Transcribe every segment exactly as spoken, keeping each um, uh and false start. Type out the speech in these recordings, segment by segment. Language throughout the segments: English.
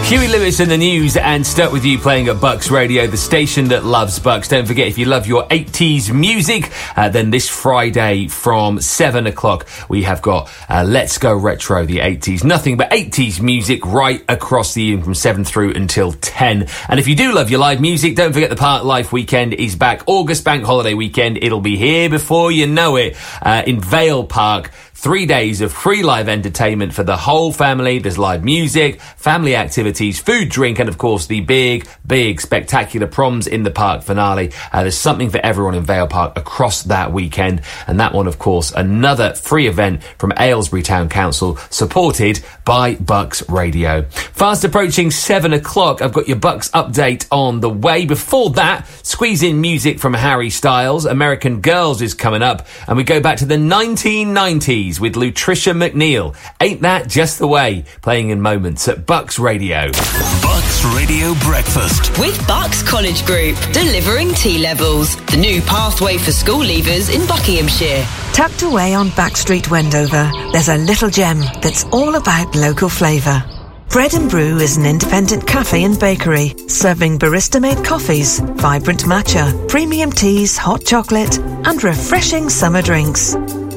Huey Lewis and the News and Stuck With You playing at Bucks Radio, the station that loves Bucks. Don't forget, if you love your eighties music, uh, then this Friday from seven o'clock, we have got uh, Let's Go Retro, the eighties. Nothing but eighties music right across the evening from seven through until ten. And if you do love your live music, don't forget the Park Life Weekend is back. August Bank Holiday Weekend. It'll be here before you know it uh, in Vale Park. Three days of free live entertainment for the whole family. There's live music, family activities, food, drink, and of course the big, big, spectacular proms in the park finale. Uh, there's something for everyone in Vale Park across that weekend. And that one, of course, another free event from Aylesbury Town Council, supported by Bucks Radio. Fast approaching seven o'clock, I've got your Bucks update on the way. Before that, squeeze in music from Harry Styles. American Girls is coming up, and we go back to the nineteen nineties with Lutricia McNeil. Ain't That Just the Way? Playing in moments at Bucks Radio. Bucks Radio Breakfast. With Bucks College Group, delivering T-levels. The new pathway for school leavers in Buckinghamshire. Tucked away on Back Street, Wendover, there's a little gem that's all about local flavour. Bread and Brew is an independent cafe and bakery, serving barista-made coffees, vibrant matcha, premium teas, hot chocolate, and refreshing summer drinks.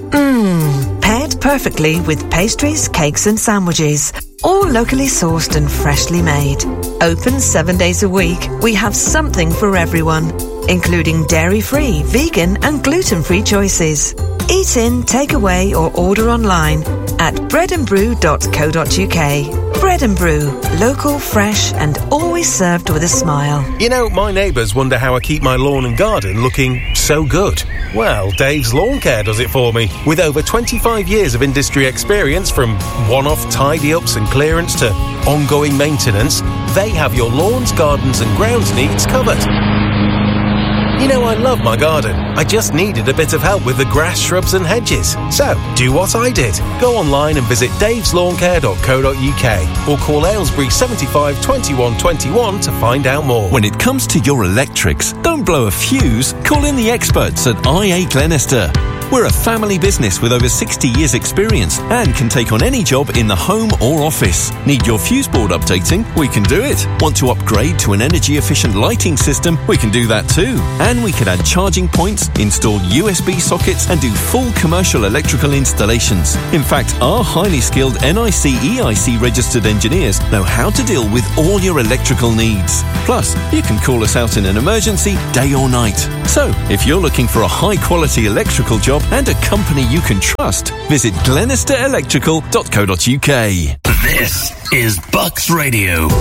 Mmm, paired perfectly with pastries, cakes and sandwiches, all locally sourced and freshly made. Open seven days a week, we have something for everyone, including dairy-free, vegan and gluten-free choices. Eat in, take away or order online at bread and brew dot co dot uk. Bread and Brew, local, fresh and always served with a smile. You know, my neighbours wonder how I keep my lawn and garden looking so good. Well, Dave's Lawn Care does it for me. With over twenty-five years of industry experience, from one-off tidy-ups and clearance to ongoing maintenance, they have your lawns, gardens and grounds needs covered. You know, I love my garden. I just needed a bit of help with the grass, shrubs and hedges. So, do what I did. Go online and visit daves lawn care dot co dot uk or call Aylesbury seventy-five twenty-one twenty-one to find out more. When it comes to your electrics, don't blow a fuse. Call in the experts at I A Glenister. We're a family business with over sixty years experience and can take on any job in the home or office. Need your fuse board updating? We can do it. Want to upgrade to an energy efficient lighting system? We can do that too. And we can add charging points, install U S B sockets and do full commercial electrical installations. In fact, our highly skilled N I C E I C registered engineers know how to deal with all your electrical needs. Plus, you can call us out in an emergency, day or night. So, if you're looking for a high quality electrical job and a company you can trust, visit glenister electrical dot co dot uk. This is Bucks Radio.